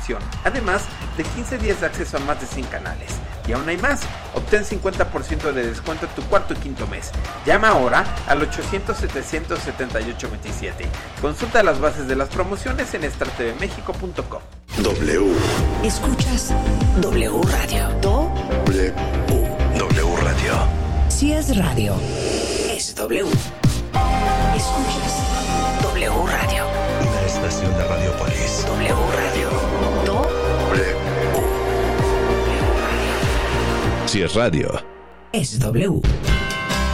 promoción, además de 15 días de acceso a más de 100 canales. Y aún hay más, obtén 50% de descuento en tu cuarto y quinto mes. Llama ahora al 800-700-7827. Consulta las bases de las promociones en startvmexico.com. W. Escuchas W Radio. W. W Radio. Si es radio, es W. Escuchas W Radio. Una estación de Radiopolis. W Radio. W. Si es radio, Es W.